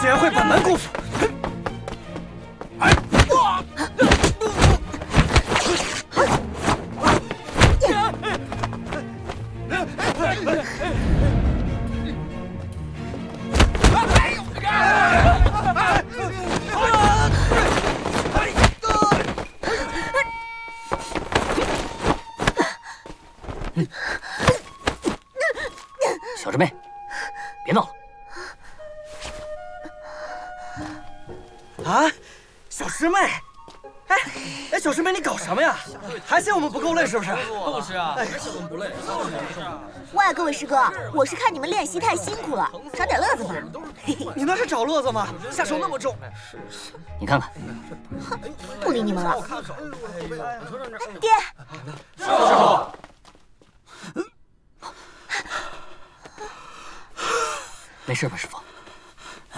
人会本门功夫。 小师妹，别闹了。 啊，小师妹，哎，小师妹，你搞什么呀？还嫌我们不够累是不是？ 就是啊， 哎， 我们不累， 喂，各位师哥，我是看你们练习太辛苦了，找点乐子吧。 你那是找乐子吗？下手那么重。 你看看， 不理你们了。爹， 师傅。 没事吧，师傅？